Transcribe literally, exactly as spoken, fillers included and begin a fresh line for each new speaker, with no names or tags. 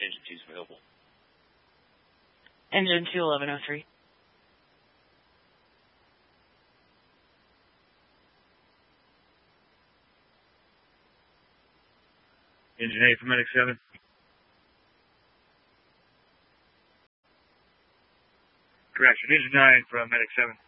engine two is available.
Engine two, eleven oh three.
Engine eight for Medic seven. Correction, Engine nine from Medic seven.